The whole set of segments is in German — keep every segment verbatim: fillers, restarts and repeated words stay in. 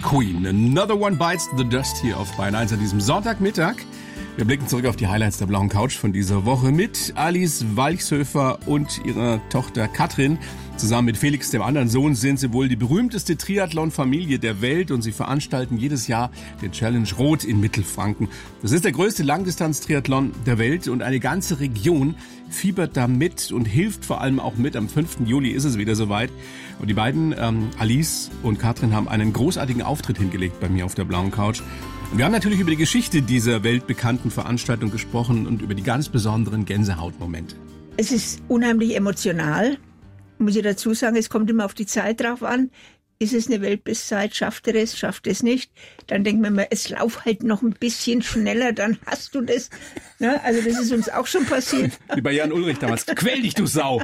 Queen. Another One Bites the Dust hier auf Bayern eins an diesem Sonntagmittag. Wir blicken zurück auf die Highlights der blauen Couch von dieser Woche mit Alice Walchshöfer und ihrer Tochter Katrin. Zusammen mit Felix, dem anderen Sohn, sind sie wohl die berühmteste Triathlon-Familie der Welt und sie veranstalten jedes Jahr den Challenge Rot in Mittelfranken. Das ist der größte Langdistanz-Triathlon der Welt und eine ganze Region fiebert da mit und hilft vor allem auch mit. Am fünften Juli ist es wieder soweit. Und die beiden, ähm, Alice und Katrin, haben einen großartigen Auftritt hingelegt bei mir auf der blauen Couch. Und wir haben natürlich über die Geschichte dieser weltbekannten Veranstaltung gesprochen und über die ganz besonderen Gänsehautmomente. Es ist unheimlich emotional. Muss ich dazu sagen, es kommt immer auf die Zeit drauf an. Ist es eine Weltbestzeit? Schafft er es? Schafft er es nicht? Dann denkt man immer, es lauf halt noch ein bisschen schneller, dann hast du das. Ne? Also das ist uns auch schon passiert. Wie bei Jan Ulrich damals. Quäl dich, du Sau!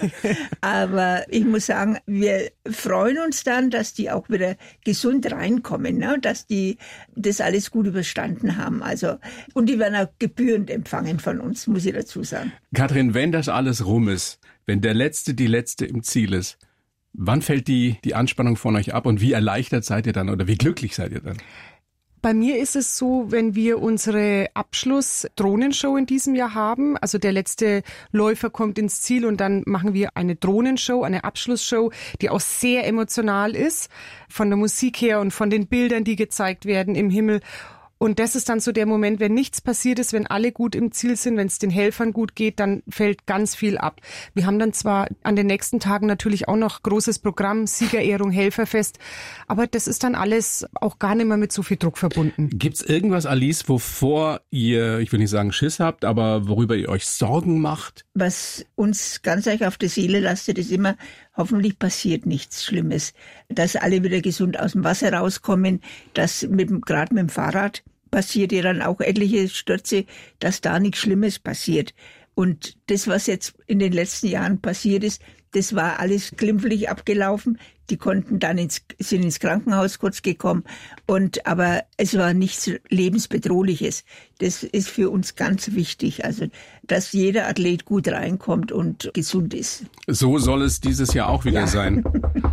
Aber ich muss sagen, wir freuen uns dann, dass die auch wieder gesund reinkommen, ne? Dass die das alles gut überstanden haben. Also, und die werden auch gebührend empfangen von uns, muss ich dazu sagen. Katrin, wenn das alles rum ist, wenn der Letzte, die Letzte im Ziel ist, wann fällt die, die Anspannung von euch ab und wie erleichtert seid ihr dann oder wie glücklich seid ihr dann? Bei mir ist es so, wenn wir unsere Abschluss-Drohnenshow in diesem Jahr haben, also der letzte Läufer kommt ins Ziel und dann machen wir eine Drohnenshow, eine Abschlussshow, die auch sehr emotional ist, von der Musik her und von den Bildern, die gezeigt werden im Himmel. Und das ist dann so der Moment, wenn nichts passiert ist, wenn alle gut im Ziel sind, wenn es den Helfern gut geht, dann fällt ganz viel ab. Wir haben dann zwar an den nächsten Tagen natürlich auch noch großes Programm, Siegerehrung, Helferfest, aber das ist dann alles auch gar nicht mehr mit so viel Druck verbunden. Gibt's irgendwas, Alice, wovor ihr, ich will nicht sagen Schiss habt, aber worüber ihr euch Sorgen macht? Was uns ganz euch auf der Seele lastet, ist immer, hoffentlich passiert nichts Schlimmes. Dass alle wieder gesund aus dem Wasser rauskommen, dass mit, gerade mit dem Fahrrad passiert ja dann auch etliche Stürze, dass da nichts Schlimmes passiert. Und das, was jetzt in den letzten Jahren passiert ist, das war alles glimpflich abgelaufen. Die konnten dann ins, sind ins Krankenhaus kurz gekommen. Und, aber es war nichts Lebensbedrohliches. Das ist für uns ganz wichtig. Also, dass jeder Athlet gut reinkommt und gesund ist. So soll es dieses Jahr auch wieder ja. sein.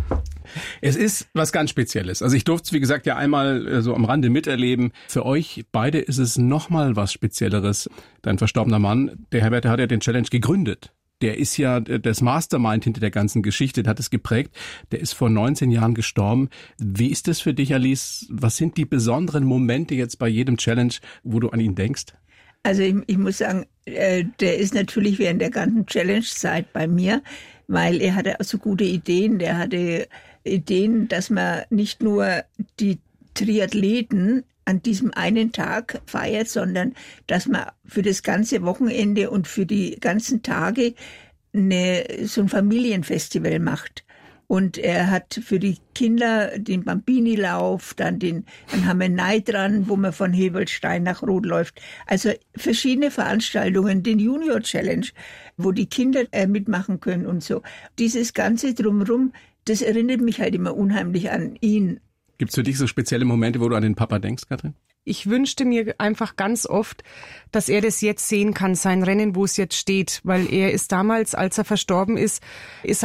Es ist was ganz Spezielles. Also ich durfte es, wie gesagt, ja einmal so am Rande miterleben. Für euch beide ist es nochmal was Spezielleres. Dein verstorbener Mann, der Herbert, der hat ja den Challenge gegründet. Der ist ja das Mastermind hinter der ganzen Geschichte, der hat es geprägt. Der ist vor neunzehn Jahren gestorben. Wie ist das für dich, Alice? Was sind die besonderen Momente jetzt bei jedem Challenge, wo du an ihn denkst? Also ich, ich muss sagen, äh, der ist natürlich während der ganzen Challenge-Zeit bei mir, weil er hatte auch so gute Ideen. Der hatte Ideen, dass man nicht nur die Triathleten an diesem einen Tag feiert, sondern dass man für das ganze Wochenende und für die ganzen Tage eine, so ein Familienfestival macht. Und er hat für die Kinder den Bambini-Lauf, dann den, dann haben wir Neid dran, wo man von Hebelstein nach Rot läuft. Also verschiedene Veranstaltungen, den Junior Challenge, wo die Kinder äh, mitmachen können und so. Dieses Ganze drumherum, das erinnert mich halt immer unheimlich an ihn. Gibt's für dich so spezielle Momente, wo du an den Papa denkst, Katrin? Ich wünschte mir einfach ganz oft, dass er das jetzt sehen kann, sein Rennen, wo es jetzt steht. Weil er ist damals, als er verstorben ist, ist